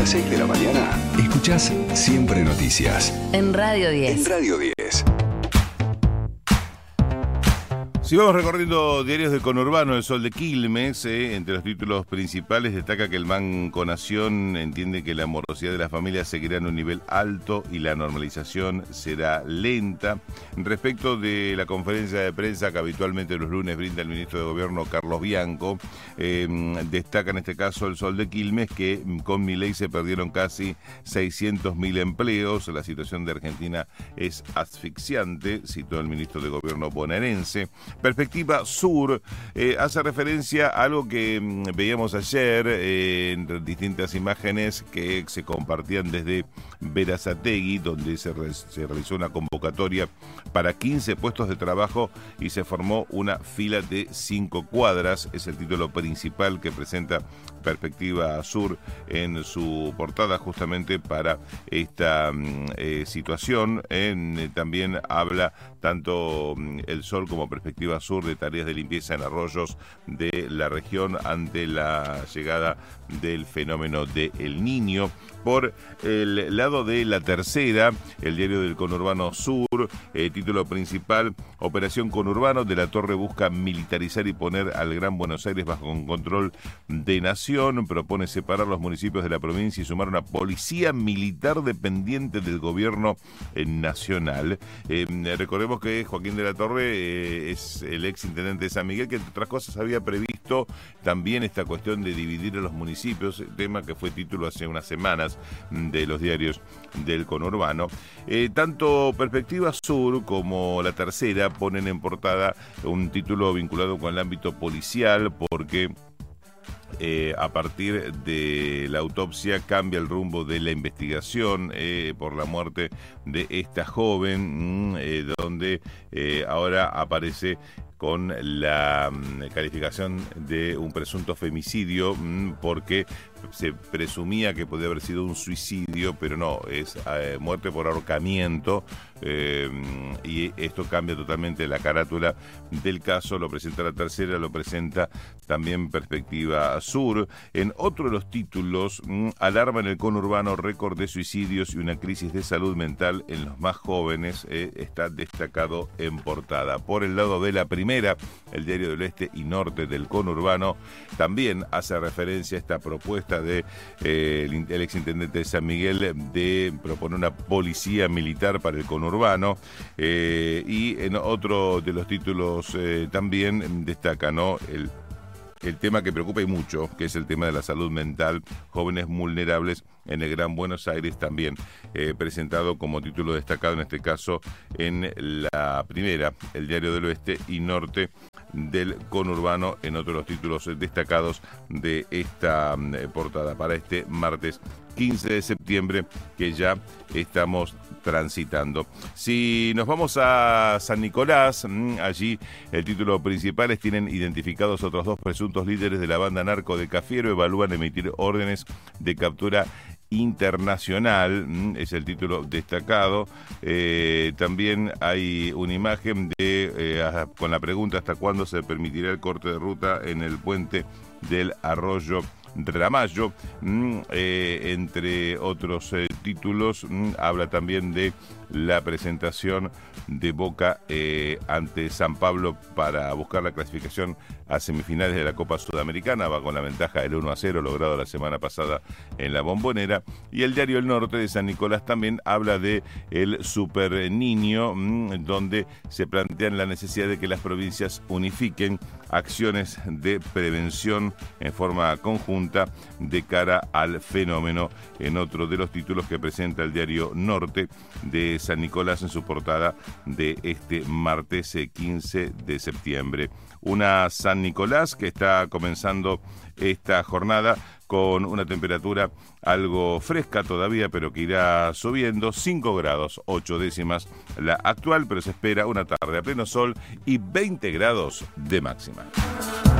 las 6 de la mañana, escuchás Siempre Noticias. En Radio 10. En Radio 10. Sigamos recorriendo diarios del conurbano. El Sol de Quilmes, entre los títulos principales, destaca que el Banco Nación entiende que la morosidad de las familias seguirá en un nivel alto y la normalización será lenta. Respecto de la conferencia de prensa que habitualmente los lunes brinda el ministro de Gobierno, Carlos Bianco, destaca en este caso el Sol de Quilmes que con Milei se perdieron casi 600.000 empleos. La situación de Argentina es asfixiante, citó el ministro de Gobierno bonaerense. Perspectiva Sur hace referencia a algo que veíamos ayer en distintas imágenes que se compartían desde Berazategui, donde se realizó una convocatoria para 15 puestos de trabajo y se formó una fila de 5 cuadras. Es el título principal que presenta Perspectiva Sur en su portada justamente para esta situación. También habla tanto El Sol como Perspectiva Sur de tareas de limpieza en arroyos de la región ante la llegada del fenómeno de El Niño. Por el lado de La Tercera, el diario del conurbano Sur, título principal: Operación Conurbano, De la Torre busca militarizar y poner al Gran Buenos Aires bajo control de nación. Propone separar los municipios de la provincia y sumar una policía militar dependiente del gobierno nacional. Recordemos que Joaquín de la Torre es el ex intendente de San Miguel, que entre otras cosas había previsto también esta cuestión de dividir a los municipios, tema que fue título hace unas semanas de los diarios del conurbano. Tanto Perspectiva Sur como La Tercera ponen en portada un título vinculado con el ámbito policial, porque a partir de la autopsia cambia el rumbo de la investigación por la muerte de esta joven, donde ahora aparece con la calificación de un presunto femicidio, porque se presumía que podía haber sido un suicidio, pero no, es muerte por ahorcamiento, y esto cambia totalmente la carátula del caso. Lo presenta La Tercera, lo presenta también Perspectiva Sur. En otro de los títulos, alarma en el conurbano, récord de suicidios y una crisis de salud mental en los más jóvenes, está destacado en portada. Por el lado de La Primera, el diario del Este y Norte del conurbano también hace referencia a esta propuesta de el exintendente de San Miguel de proponer una policía militar para el conurbano, y en otro de los títulos también destaca, ¿no?, el tema que preocupa y mucho, que es el tema de la salud mental, jóvenes vulnerables en el Gran Buenos Aires, también presentado como título destacado, en este caso en La Primera, el diario del Oeste y Norte del conurbano, en otros de los títulos destacados de esta portada para este martes 15 de septiembre que ya estamos transitando. Si nos vamos a San Nicolás, allí el título principal es: tienen identificados otros 2 presuntos líderes de la banda narco de Cafiero, evalúan emitir órdenes de captura internacional, es el título destacado. También hay una imagen de con la pregunta: ¿hasta cuándo se permitirá el corte de ruta en el puente del Arroyo Ramallo? Entre otros títulos, habla también de la presentación de Boca ante San Pablo para buscar la clasificación a semifinales de la Copa Sudamericana. Va con la ventaja del 1-0 logrado la semana pasada en la Bombonera. Y el diario El Norte de San Nicolás también habla de el Super Niño, donde se plantean la necesidad de que las provincias unifiquen acciones de prevención en forma conjunta de cara al fenómeno, en otro de los títulos que presenta el diario Norte de San Nicolás en su portada de este martes 15 de septiembre. Una San Nicolás que está comenzando esta jornada con una temperatura algo fresca todavía, pero que irá subiendo, 5 grados 8 décimas la actual, pero se espera una tarde a pleno sol y 20 grados de máxima.